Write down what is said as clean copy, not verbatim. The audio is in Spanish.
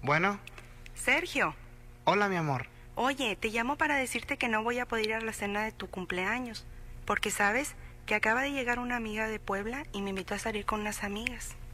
Bueno, Sergio, hola mi amor. oye, te llamo para decirte que no voy a poder ir a la cena de tu cumpleaños, porque sabes que acaba de llegar una amiga de Puebla y me invitó a salir con unas amigas.